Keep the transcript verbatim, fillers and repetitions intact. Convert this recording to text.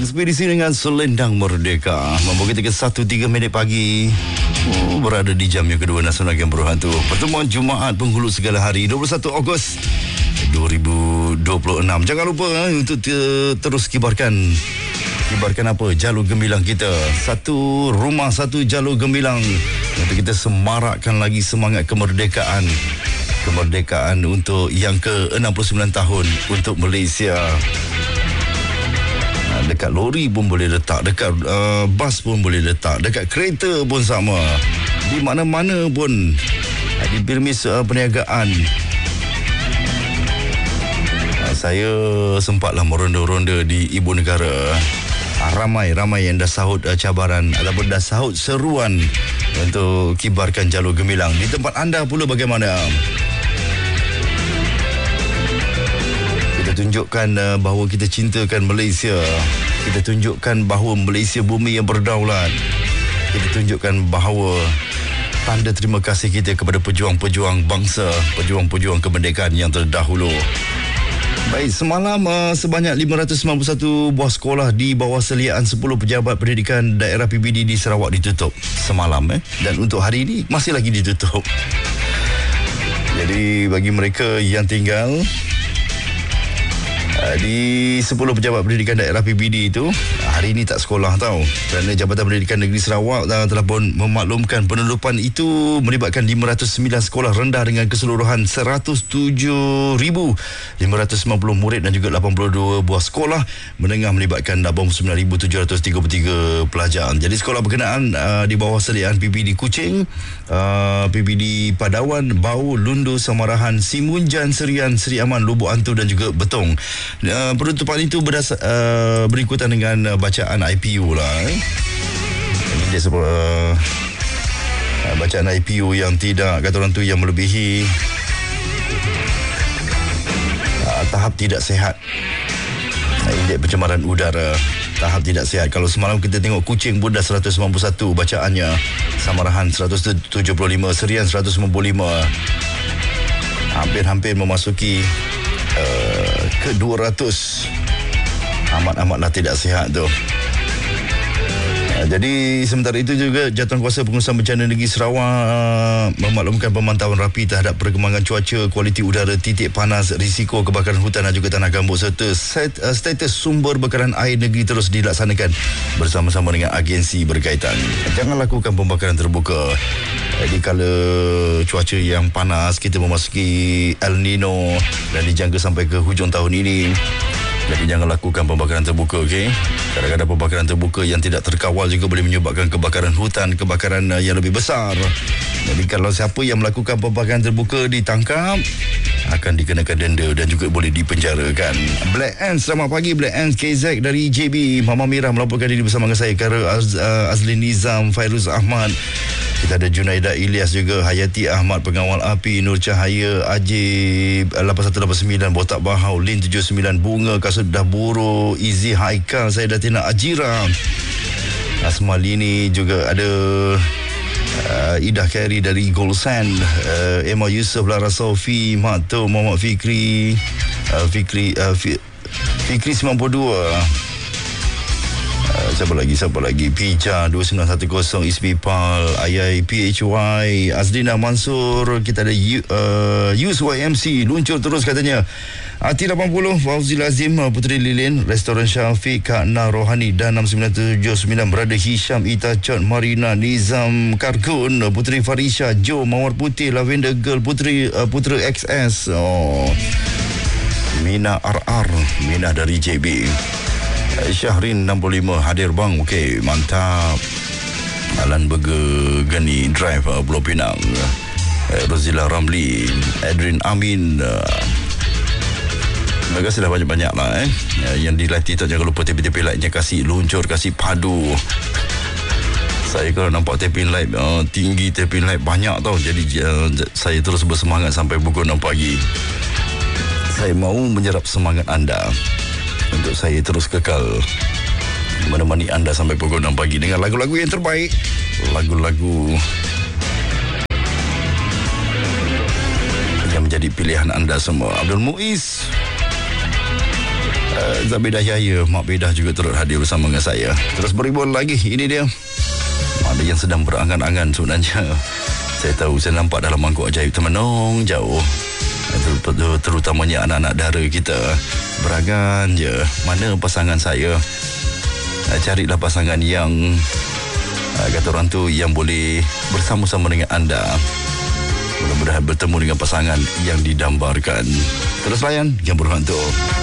Ekspedisi dengan Selendang Merdeka membawa kita ke satu tiga minit pagi. Oh, berada di jam yang kedua Nasional Game Berhantu. Pertemuan Jumaat penghulu segala hari dua puluh satu Ogos dua ribu dua puluh enam. Jangan lupa eh, untuk te- terus kibarkan kibarkan apa? Jalur gemilang kita. Satu rumah, satu jalur gemilang. Untuk kita semarakkan lagi semangat kemerdekaan. Kemerdekaan untuk yang ke enam puluh sembilan tahun untuk Malaysia. Dekat lori pun boleh letak, dekat uh, bas pun boleh letak, dekat kereta pun sama, di mana-mana pun uh, di permis uh, perniagaan. Uh, saya sempatlah meronda-ronda di ibu negara. Uh, ramai-ramai yang dah sahut uh, cabaran ataupun dah sahut seruan untuk kibarkan jalur gemilang. Di tempat anda pula bagaimana? Kita tunjukkan uh, bahawa kita cintakan Malaysia. Kita tunjukkan bahawa Malaysia bumi yang berdaulat. Kita tunjukkan bahawa tanda terima kasih kita kepada pejuang-pejuang bangsa, pejuang-pejuang kemerdekaan yang terdahulu. Baik, semalam uh, sebanyak lima ratus sembilan puluh satu buah sekolah di bawah seliaan sepuluh pejabat pendidikan daerah P B D di Sarawak ditutup semalam eh. Dan untuk hari ini masih lagi ditutup. Jadi bagi mereka yang tinggal di sepuluh pejabat pendidikan daerah P B D itu, hari ini tak sekolah tau, kerana Jabatan Pendidikan Negeri Sarawak telah pun memaklumkan penutupan itu melibatkan lima ratus sembilan sekolah rendah dengan keseluruhan seratus tujuh ribu lima ratus sembilan puluh murid dan juga lapan puluh dua buah sekolah menengah melibatkan lapan puluh sembilan ribu tujuh ratus tiga puluh tiga pelajar. Jadi sekolah berkenaan uh, di bawah seliaan P B D Kuching, uh, P B D Padawan, Bau, Lundu, Samarahan, Simunjan, Serian, Seri Aman, Lubuk Antu dan juga Betong. Uh, penutupan itu berdasar, uh, berikutan dengan uh, bacaan I P U lah. Eh. Ini dia sebab uh, uh, bacaan I P U yang tidak, kata orang tu, yang melebihi uh, tahap tidak sihat. Uh, indeks pencemaran udara tahap tidak sihat. Kalau semalam kita tengok Kuching pun dah seratus sembilan puluh satu bacaannya, Samarahan seratus tujuh puluh lima, Serian seratus sembilan puluh lima. Hampir-hampir memasuki Uh, ke dua ratus. Amat-amatlah tidak sihat tu. Uh, jadi sementara itu juga Jawatankuasa Pengurusan Bencana Negeri Sarawak uh, memaklumkan pemantauan rapi terhadap perkembangan cuaca, kualiti udara, titik panas, risiko kebakaran hutan dan juga tanah gambut serta set, uh, status sumber bekaran air negeri terus dilaksanakan bersama-sama dengan agensi berkaitan. Jangan lakukan pembakaran terbuka. Di kala cuaca yang panas, kita memasuki El Nino dan dijangka sampai ke hujung tahun ini. Jadi jangan lakukan pembakaran terbuka, okey? Kadang-kadang pembakaran terbuka yang tidak terkawal juga boleh menyebabkan kebakaran hutan, kebakaran yang lebih besar. Jadi kalau siapa yang melakukan pembakaran terbuka ditangkap, akan dikenakan denda dan juga boleh dipenjarakan. Black Ants, selamat pagi Black Ants. K Z dari J B, Mama Mira melaporkan diri bersama dengan saya, Kara Az, uh, Azlin Nizam, Fairuz Ahmad. Kita ada Junaida Ilyas juga, Hayati Ahmad, Pengawal Api, Nur Cahaya, Ajib lapan satu lapan sembilan, Botak Bahau, Lin tujuh sembilan, Bunga, Kasut Dahburo, Izzy Haikal, saya Datina Ajira, Asmalini juga ada. Uh, Idah Khairi dari Gold Sand, uh, Emma Yusof, Lara Sofi, Mato, Muhammad Fikri, uh, Fikri uh, Fi, Fikri sembilan puluh dua. Uh, siapa lagi siapa lagi Pija dua sembilan satu kosong, Ismi Pal, Ayai P H Y, Azlina Mansur. Kita ada uh, Yus Y M C luncur terus katanya. Ati lapan puluh, Fauzil Azim, Puteri Lilin, Restoran Syafiq, Kak Na Rohani dan enam sembilan tujuh sembilan, Berada Hisham, Ita Chot, Marina, Nizam Karkun, Puteri Farisha, Jo, Mawar Putih, Lavender Girl, Puteri uh, Putera X S, oh, Mina R R, Mina dari J B, Syahrin enam puluh lima hadir bang, okey, mantap. Alan Burger Gani Drive, uh, Pulau Pinang, uh, Rozila Ramli, Adrian Amin, uh, terima kasihlah banyak-banyak lah eh. Yang di live TikTok jangan lupa tepi-tepi like-nya, kasih luncur, kasih padu. Saya kalau nampak taping live uh, tinggi, taping live banyak tau. Jadi uh, saya terus bersemangat sampai pukul enam pagi. Saya mahu menyerap semangat anda untuk saya terus kekal menemani anda sampai pukul enam pagi dengan lagu-lagu yang terbaik, lagu-lagu yang menjadi pilihan anda semua. Abdul Muiz, uh, Zabidah Yahya, Mak Bedah juga turut hadir bersama dengan saya. Terus beribul lagi. Ini dia. Ada yang sedang berangan-angan sebenarnya. Saya tahu, saya nampak dalam mangkuk ajaib termenung jauh. Terutamanya anak-anak dara kita berangan je, mana pasangan saya. Carilah pasangan yang kata orang tu yang boleh bersama-sama dengan anda. Mudah-mudahan bertemu dengan pasangan yang didambarkan. Terus layan yang berhantu.